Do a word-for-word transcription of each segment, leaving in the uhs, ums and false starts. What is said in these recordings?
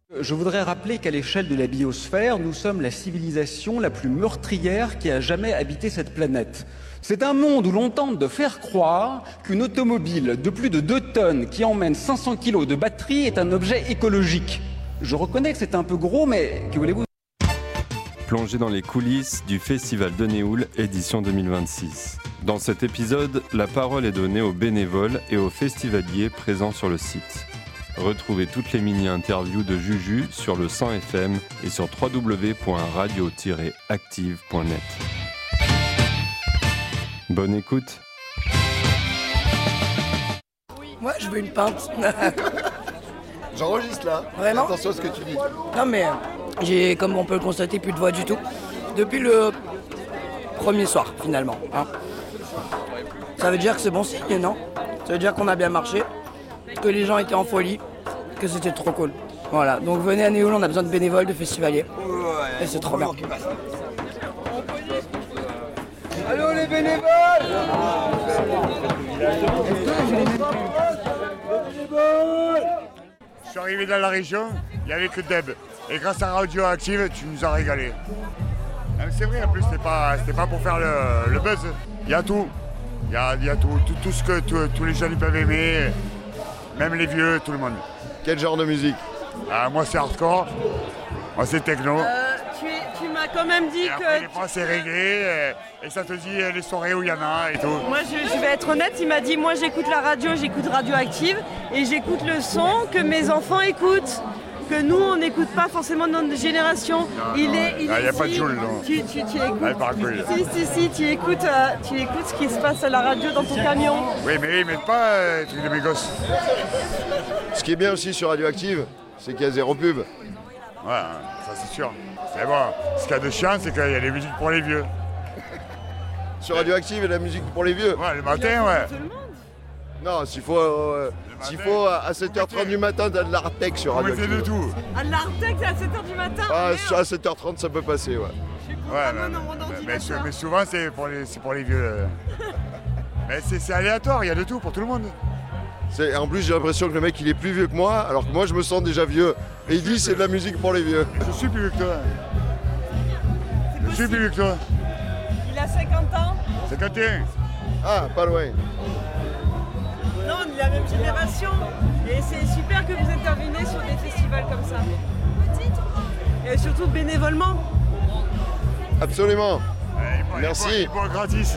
Je voudrais rappeler qu'à l'échelle de la biosphère, nous sommes la civilisation la plus meurtrière qui a jamais habité cette planète. C'est un monde où l'on tente de faire croire qu'une automobile de plus de deux tonnes qui emmène cinq cents kilos de batterie est un objet écologique. Je reconnais que c'est un peu gros, mais que voulez-vous ? Plongez dans les coulisses du Festival de Néoul, édition deux mille vingt-six. Dans cet épisode, la parole est donnée aux bénévoles et aux festivaliers présents sur le site. Retrouvez toutes les mini-interviews de Juju sur le cent F M et sur w w w point radio tiret active point net. Bonne écoute. Moi, je veux une pinte. J'enregistre là. Vraiment ? Attention à ce que tu dis. Non mais, euh, j'ai, comme on peut le constater, plus de voix du tout. Depuis le premier soir, finalement. Hein. Ça veut dire que c'est bon signe, non ? Ça veut dire qu'on a bien marché, que les gens étaient en folie, que c'était trop cool. Voilà, donc venez à Néoul, on a besoin de bénévoles, de festivaliers. Et c'est trop bien. Allô les bénévoles! Je suis arrivé dans la région, il n'y avait que Deb. Et grâce à Radioactive, tu nous as régalé. C'est vrai, en plus, c'était pas, c'était pas pour faire le, le buzz. Il y a tout. Il y a, il y a tout, tout, tout ce que tout, tous les jeunes peuvent aimer, même les vieux, tout le monde. Quel genre de musique? Ah, moi, c'est hardcore. Moi, c'est techno. Euh, tu, tu m'as quand même dit et après, que... les fois, c'est reggae. Et, et ça te dit les soirées où il y en a et tout. Moi, je, je vais être honnête, il m'a dit, moi, j'écoute la radio, j'écoute Radioactive. Et j'écoute le son que mes enfants écoutent. Que nous, on n'écoute pas forcément dans notre génération. Non, il non, est, il il n'y a est pas de si- Joule, non. Tu, tu, tu écoutes. Elle part couille. Si, si, si, tu écoutes, euh, tu écoutes ce qui se passe à la radio dans ton camion. Oui, mais ils mettent pas euh, les trucs de mes gosses. Ce qui est bien aussi sur Radioactive, c'est qu'il y a zéro pub. Ouais, ça c'est sûr. Mais bon, ce qu'il y a de chiant, c'est qu'il y a des musiques pour les vieux. Sur Radioactive, il y a de la musique pour les vieux. Ouais, le matin, ouais. Tout le monde. Non, s'il faut, euh, s'il faut à sept heures trente du matin, t'as de l'Artec sur On mettait Radioactive. de tout. À l'Artec, c'est à sept heures du matin. Ah, merde. à sept heures trente, ça peut passer, ouais. Je suis Ouais, programmée mais, dans mon mais- mais, ordinateur. mais souvent c'est pour les, c'est pour les vieux. euh. Mais c'est, c'est aléatoire, il y a de tout pour tout le monde. C'est, en plus, j'ai l'impression que le mec, il est plus vieux que moi, alors que moi, je me sens déjà vieux. Et il dit, c'est de la musique pour les vieux. Je suis plus vieux que toi. C'est Je suis plus possible. vieux que toi. Il a cinquante ans. cinquante et un. Ah, pas loin. Non, on est la même génération. Et c'est super que vous interveniez sur des festivals comme ça. Et surtout bénévolement. Absolument. Ouais, il boit- Merci. Il boit, il boit gratis.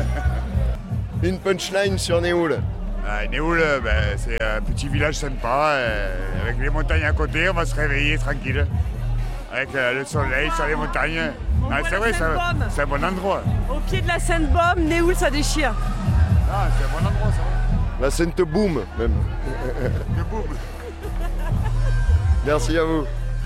Une punchline sur Néoul. Ah, Néoul, euh, ben, c'est un petit village sympa, euh, avec les montagnes à côté, on va se réveiller tranquille. Avec euh, le soleil sur les montagnes. On Ah, voit c'est la vrai, c'est un, Seine-Baume. c'est un bon endroit. Au pied de la Seine-Baume, Néoul, ça déchire. Ah, c'est un bon endroit ça. La Sainte Boom, même. Le boum. Merci à vous.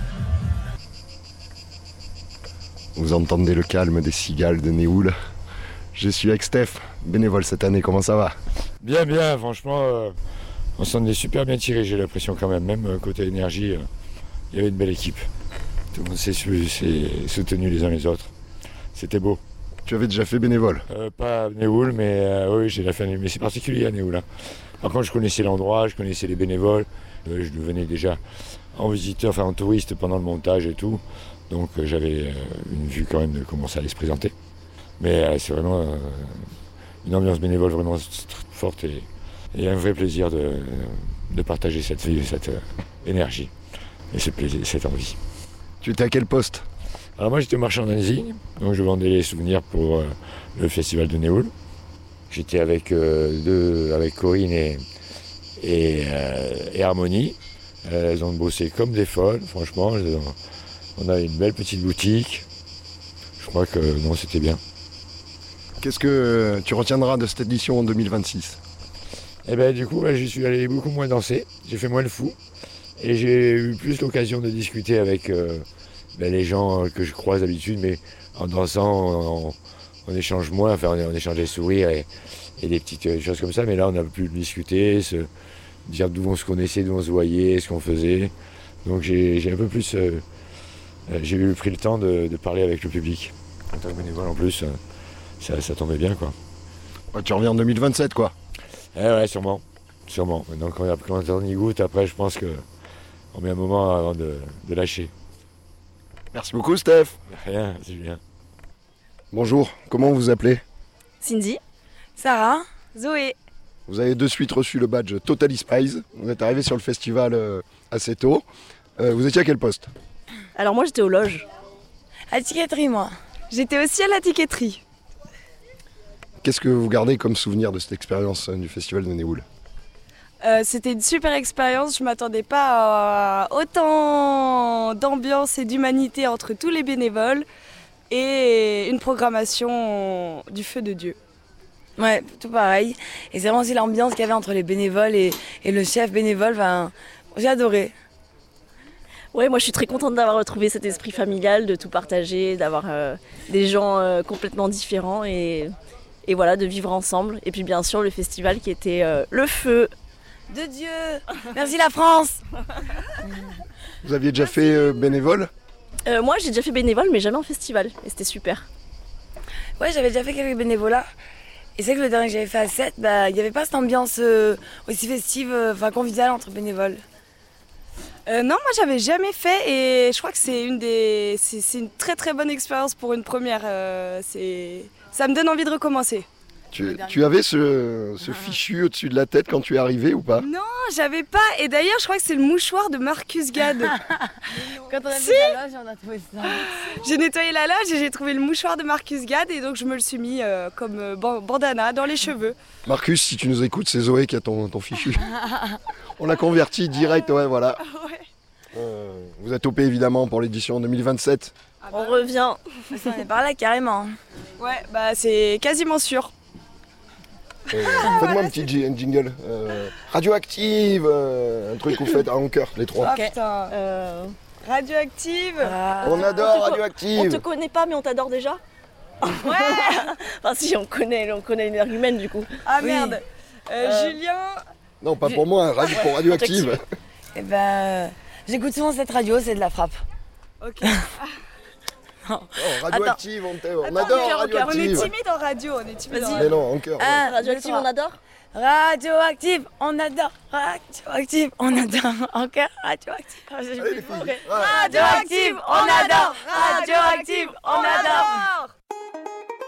Vous entendez le calme des cigales de Néoul. Je suis avec Steph, bénévole cette année, comment ça va? Bien, bien, franchement, euh, on s'en est super bien tiré, j'ai l'impression quand même. Même euh, côté énergie, euh, il y avait une belle équipe. Tout le monde s'est, su- s'est soutenu les uns les autres. C'était beau. Tu avais déjà fait bénévole? Euh, pas à Néoul, mais euh, oui, j'ai la fin, mais c'est particulier à Néoul. Hein. Par contre, je connaissais l'endroit, je connaissais les bénévoles. Euh, je venais déjà en visiteur, enfin en touriste pendant le montage et tout. Donc euh, j'avais euh, une vue quand même de comment ça allait se présenter. Mais euh, c'est vraiment euh, une ambiance bénévole vraiment st- forte et, et un vrai plaisir de, de partager cette vie, cette euh, énergie et ce plaisir, cette envie. Tu étais à quel poste? Alors moi j'étais marchandising, donc je vendais les souvenirs pour euh, le festival de Néoul. J'étais avec, euh, deux, avec Corinne et, et, euh, et Harmonie. Euh, elles ont bossé comme des folles, franchement. Elles ont- on a une belle petite boutique. Je crois que non, c'était bien. Qu'est-ce que tu retiendras de cette édition en deux mille vingt-six? Et ben du coup, ben, j'y suis allé beaucoup moins danser. J'ai fait moins le fou. Et j'ai eu plus l'occasion de discuter avec euh, ben, les gens que je croise d'habitude, mais en dansant, on, on échange moins, enfin on, on échange des sourires et, et des petites euh, choses comme ça, mais là on a pu discuter, se dire d'où on se connaissait, d'où on se voyait, ce qu'on faisait. Donc j'ai, j'ai un peu plus euh, euh, j'ai eu pris le temps de, de parler avec le public. En tant que bénévole en plus, euh, ça, ça tombait bien quoi. Ouais, tu reviens en deux mille vingt-sept quoi. Eh ouais, sûrement. Sûrement. Maintenant, quand, quand on y goûte, après, je pense que on met un moment avant de, de lâcher. Merci beaucoup Steph. Rien, c'est bien. Bonjour, comment vous vous appelez? Cindy. Sarah. Zoé. Vous avez de suite reçu le badge Totally Spies. Vous êtes arrivé sur le festival euh, assez tôt. Euh, vous étiez à quel poste? Alors moi j'étais aux loges. À la tiquetterie, moi. J'étais aussi à la tiquetterie. Qu'est-ce que vous gardez comme souvenir de cette expérience euh, du festival de Néoul? Euh, c'était une super expérience, je m'attendais pas à autant d'ambiance et d'humanité entre tous les bénévoles et une programmation du feu de Dieu. Ouais, tout pareil. Et c'est vraiment aussi l'ambiance qu'il y avait entre les bénévoles et, et le chef bénévole, enfin, j'ai adoré. Ouais, moi je suis très contente d'avoir retrouvé cet esprit familial, de tout partager, d'avoir euh, des gens euh, complètement différents et, et voilà, de vivre ensemble. Et puis bien sûr le festival qui était euh, le feu. De Dieu. Merci la France. Vous aviez déjà fait euh, bénévole? euh, Moi j'ai déjà fait bénévole mais jamais en festival et c'était super. Ouais, j'avais déjà fait quelques bénévolats. Et c'est que le dernier que j'avais fait à sept, bah, il n'y avait pas cette ambiance euh, aussi festive, enfin euh, conviviale entre bénévoles. Euh, non, moi j'avais jamais fait et je crois que c'est une des, c'est, c'est une très très bonne expérience pour une première. Euh, c'est, ça me donne envie de recommencer. Tu, tu avais ce, ce fichu au-dessus de la tête quand tu es arrivé ou pas? Non, j'avais pas. Et d'ailleurs, je crois que c'est le mouchoir de Marcus Gade. Quand on a Si. fait la loge, on a trouvé ça. J'ai nettoyé la loge et j'ai trouvé le mouchoir de Marcus Gade et donc je me le suis mis euh, comme euh, ban- bandana dans les cheveux. Marcus, si tu nous écoutes, c'est Zoé qui a ton, ton fichu. On l'a converti direct, ouais, voilà. Ouais. Euh, vous êtes O P évidemment pour l'édition deux mille vingt-sept. Ah bah, On revient. On est par là carrément. ouais, bah c'est quasiment sûr. Euh, Faites-moi un petit ji- un jingle. Euh, radioactive, euh, un truc que vous faites en cœur, les trois. Ah Ok. putain. Euh, Radioactive. Ah. On on te adore co- radioactive. on te connaît pas mais on t'adore déjà. Ouais. Enfin si on connaît, on connaît une heure humaine du coup. Ah Oui. merde. Euh, Euh, Julien. Non, pas pour moi, radio, pour radioactive. Et ben, j'écoute souvent cette radio, c'est de la frappe. Ok. Oh, radioactive, on, t'aime, on Attends, adore cœur, cœur. On est radioactive. timide en radio, on est timide en Vas-y. Mais radio. non, en cœur. Un, Radioactive, deux, on adore. Radioactive, on adore. Radioactive, on adore. Encore radioactive. Ah, j'ai Allez, plus les de mots. filles. Ouais. Radioactive, on adore. Radioactive, on adore.